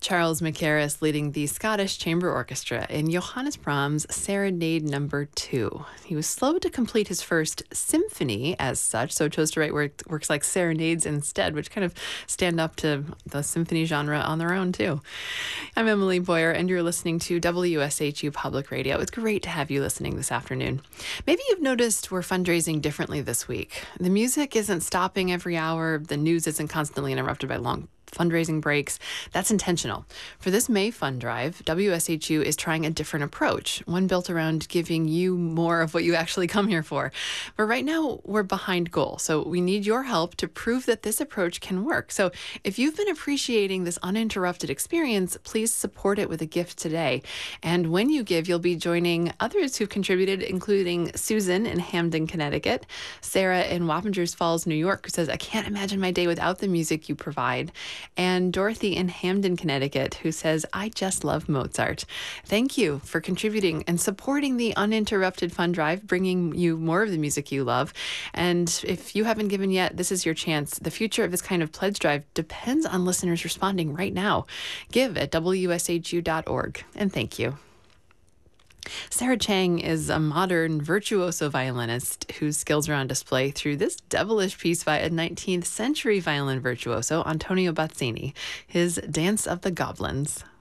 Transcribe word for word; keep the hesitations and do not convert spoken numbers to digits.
Charles Mackerras leading the Scottish Chamber Orchestra in Johannes Brahms' Serenade Number Two. He was slow to complete his first symphony as such, so chose to write work, works like serenades instead, which kind of stand up to the symphony genre on their own too. I'm Emily Boyer, and you're listening to W S H U Public Radio. It's great to have you listening this afternoon. Maybe you've noticed we're fundraising differently this week. The music isn't stopping every hour. The news isn't constantly interrupted by long fundraising breaks. That's intentional. For this May fund drive, W S H U is trying a different approach, one built around giving you more of what you actually come here for. But right now, we're behind goal, so we need your help to prove that this approach can work. So if you've been appreciating this uninterrupted experience, please support it with a gift today. And when you give, you'll be joining others who've contributed, including Susan in Hamden, Connecticut, Sarah in Wappingers Falls, New York, who says, "I can't imagine my day without the music you provide," and Dorothy in Hamden, Connecticut, who says, "I just love Mozart." Thank you for contributing and supporting the uninterrupted fund drive, bringing you more of the music you love. And if you haven't given yet, this is your chance. The future of this kind of pledge drive depends on listeners responding right now. Give at W S H U dot org, and thank you. Sarah Chang is a modern virtuoso violinist whose skills are on display through this devilish piece by a nineteenth century violin virtuoso, Antonio Bazzini, his Dance of the Goblins.